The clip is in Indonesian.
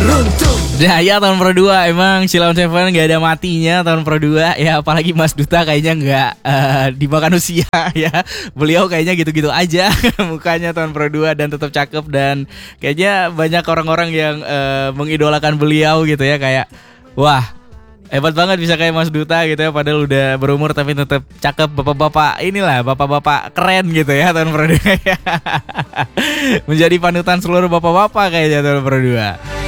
Nah ya tahun Pro 2 emang Sheila on 7 gak ada matinya tahun Pro 2 ya, apalagi Mas Duta kayaknya gak dimakan usia ya. Beliau kayaknya gitu-gitu aja mukanya tahun Pro 2 dan tetap cakep, dan kayaknya banyak orang-orang yang mengidolakan beliau gitu ya, kayak wah hebat banget bisa kayak Mas Duta gitu ya, padahal udah berumur tapi tetap cakep, bapak-bapak inilah bapak-bapak keren gitu ya tahun Pro 2 ya. Menjadi panutan seluruh bapak-bapak kayaknya tahun Pro 2.